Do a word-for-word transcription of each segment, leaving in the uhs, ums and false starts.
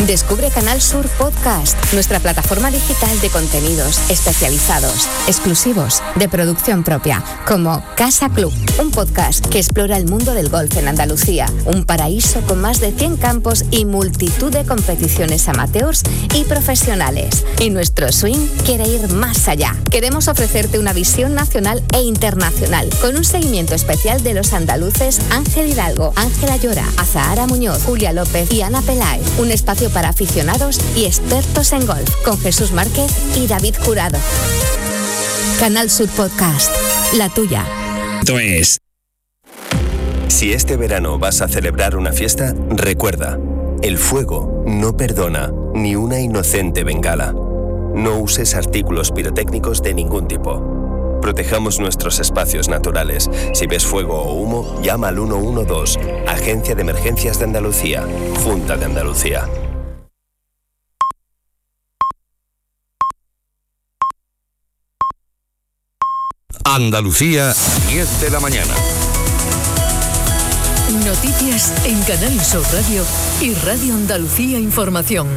Descubre Canal Sur Podcast, nuestra plataforma digital de contenidos especializados, exclusivos, de producción propia, como Casa Club, un podcast que explora el mundo del golf en Andalucía, un paraíso con más de cien campos y multitud de competiciones amateurs y profesionales. Y nuestro swing quiere ir más allá. Queremos ofrecerte una visión nacional e internacional, con un seguimiento especial de los andaluces Ángel Hidalgo, Ángela Llora, Azahara Muñoz, Julia López y Ana Peláez. Un espacio para aficionados y expertos en golf, con Jesús Márquez y David Jurado. Canal Sur Podcast, la tuya. Esto es. Si este verano vas a celebrar una fiesta, recuerda, el fuego no perdona ni una inocente bengala. No uses artículos pirotécnicos de ningún tipo. Protejamos nuestros espacios naturales. Si ves fuego o humo, llama al uno uno dos, Agencia de Emergencias de Andalucía, Junta de Andalucía. Andalucía, diez de la mañana. Noticias en Canal Sur Radio y Radio Andalucía Información.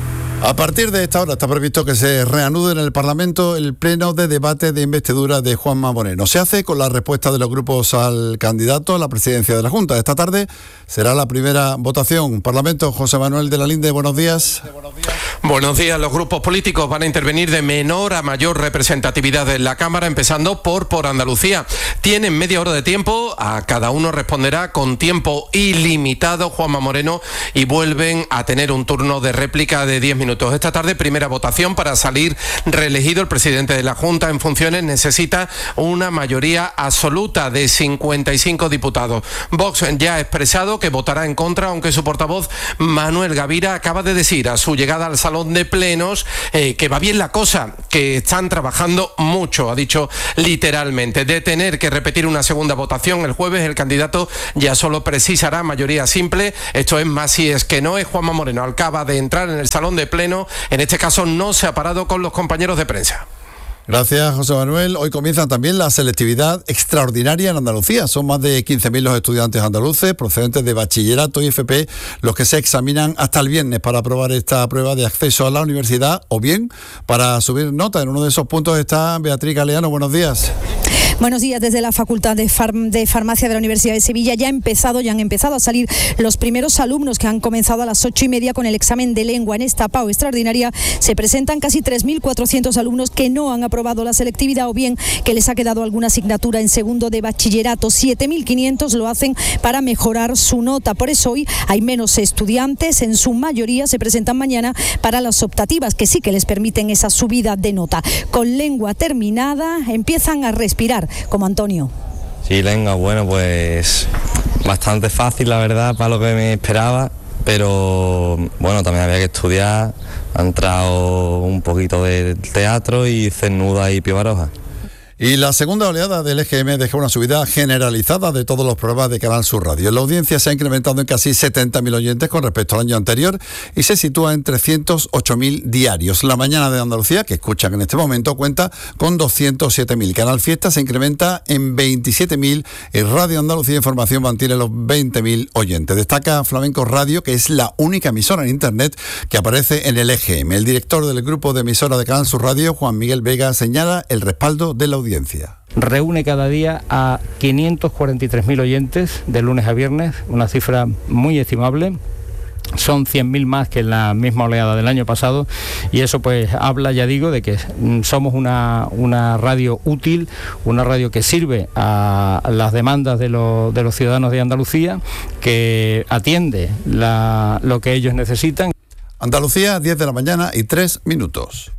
A partir de esta hora está previsto que se reanude en el Parlamento el pleno de debate de investidura de Juanma Moreno. Se hace con la respuesta de los grupos al candidato a la presidencia de la Junta. Esta tarde será la primera votación. Parlamento, José Manuel de la Linde, buenos días. Buenos días. Los grupos políticos van a intervenir de menor a mayor representatividad en la Cámara, empezando por por Andalucía. Tienen media hora de tiempo, a cada uno responderá con tiempo ilimitado Juanma Moreno y vuelven a tener un turno de réplica de diez minutos. Esta tarde, primera votación para salir reelegido. El presidente de la Junta en funciones necesita una mayoría absoluta de cincuenta y cinco diputados. Vox ya ha expresado que votará en contra, aunque su portavoz Manuel Gavira acaba de decir a su llegada al salón de plenos eh, que va bien la cosa, que están trabajando mucho, ha dicho literalmente. De tener que repetir una segunda votación el jueves, el candidato ya solo precisará mayoría simple. Esto es más si es que no es Juanma Moreno. Acaba de entrar en el salón de plenos. En este caso no se ha parado con los compañeros de prensa. Gracias, José Manuel. Hoy comienza también la selectividad extraordinaria en Andalucía. Son más de quince mil los estudiantes andaluces procedentes de bachillerato y F P los que se examinan hasta el viernes para aprobar esta prueba de acceso a la universidad o bien para subir nota. En uno de esos puntos está Beatriz Galeano. Buenos días. Buenos días. Desde la Facultad de, Farm, de Farmacia de la Universidad de Sevilla ya, ha empezado, ya han empezado a salir los primeros alumnos que han comenzado a las ocho y media con el examen de lengua. En esta P A U extraordinaria se presentan casi tres mil cuatrocientos alumnos que no han aprobado la selectividad o bien que les ha quedado alguna asignatura en segundo de bachillerato. siete mil quinientos lo hacen para mejorar su nota. Por eso hoy hay menos estudiantes, en su mayoría se presentan mañana para las optativas, que sí que les permiten esa subida de nota. Con lengua terminada empiezan a respirar, como Antonio. Sí, lengua, bueno, pues bastante fácil, la verdad, para lo que me esperaba, pero bueno, también había que estudiar. Ha entrado un poquito de teatro y Cernuda y Pío Baroja. Y la segunda oleada del E G M deja una subida generalizada de todos los programas de Canal Sur Radio. La audiencia se ha incrementado en casi setenta mil oyentes con respecto al año anterior y se sitúa en trescientos ocho mil diarios. La Mañana de Andalucía, que escuchan en este momento, cuenta con doscientos siete mil. Canal Fiesta se incrementa en veintisiete mil y Radio Andalucía Información mantiene los veinte mil oyentes. Destaca Flamenco Radio, que es la única emisora en Internet que aparece en el E G M. El director del grupo de emisoras de Canal Sur Radio, Juan Miguel Vega, señala el respaldo de la audiencia. Reúne cada día a quinientos cuarenta y tres mil oyentes de lunes a viernes, una cifra muy estimable. Son cien mil más que en la misma oleada del año pasado y eso pues habla, ya digo, de que somos una, una radio útil, una radio que sirve a las demandas de, lo, de los ciudadanos de Andalucía, que atiende la, lo que ellos necesitan. Andalucía, diez de la mañana y tres minutos.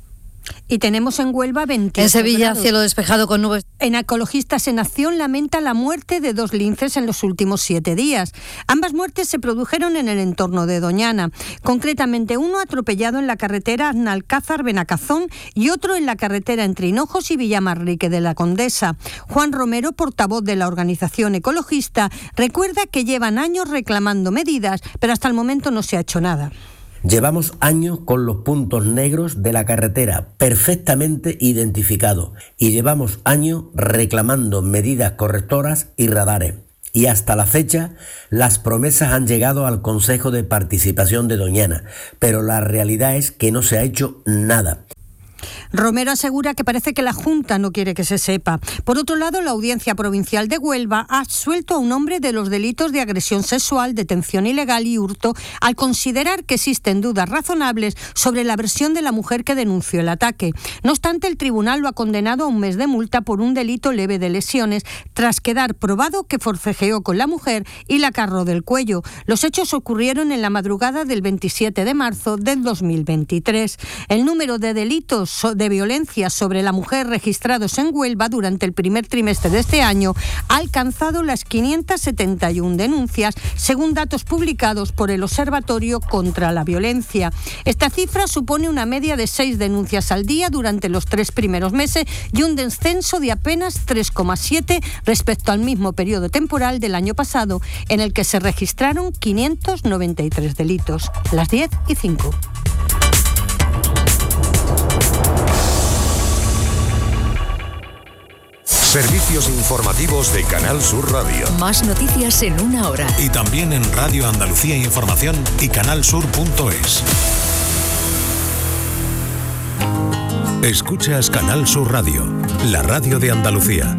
Y tenemos en Huelva veintiocho En Sevilla, grados. Cielo despejado con nubes. En Ecologistas en Acción lamentan la muerte de dos linces en los últimos siete días. Ambas muertes se produjeron en el entorno de Doñana. Concretamente, uno atropellado en la carretera Nalcázar-Benacazón y otro en la carretera entre Hinojos y Villamarrique de la Condesa. Juan Romero, portavoz de la organización ecologista, recuerda que llevan años reclamando medidas, pero hasta el momento no se ha hecho nada. Llevamos años con los puntos negros de la carretera perfectamente identificados y llevamos años reclamando medidas correctoras y radares. Y hasta la fecha, las promesas han llegado al Consejo de Participación de Doñana, pero la realidad es que no se ha hecho nada. Romero asegura que parece que la Junta no quiere que se sepa. Por otro lado, la Audiencia Provincial de Huelva ha absuelto a un hombre de los delitos de agresión sexual, detención ilegal y hurto, al considerar que existen dudas razonables sobre la versión de la mujer que denunció el ataque. No obstante, el tribunal lo ha condenado a un mes de multa por un delito leve de lesiones, tras quedar probado que forcejeó con la mujer y la agarró del cuello. Los hechos ocurrieron en la madrugada del veintisiete de marzo del dos mil veintitrés. El número de delitos de violencia sobre la mujer registrados en Huelva durante el primer trimestre de este año ha alcanzado las quinientas setenta y una denuncias, según datos publicados por el Observatorio contra la Violencia. Esta cifra supone una media de seis denuncias al día durante los tres primeros meses y un descenso de apenas tres coma siete respecto al mismo periodo temporal del año pasado, en el que se registraron quinientos noventa y tres delitos. Las diez y cinco. Servicios informativos de Canal Sur Radio. Más noticias en una hora. Y también en Radio Andalucía Información y canalsur punto es. Escuchas Canal Sur Radio, la radio de Andalucía.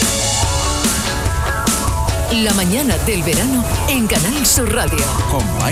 La mañana del verano en Canal Sur Radio. Con